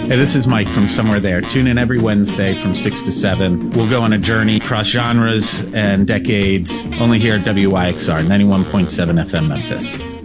Hey, this is Mike from Somewhere There. Tune in every Wednesday from 6 to 7. We'll go on a journey across genres and decades, only here at WYXR 91.7 FM Memphis.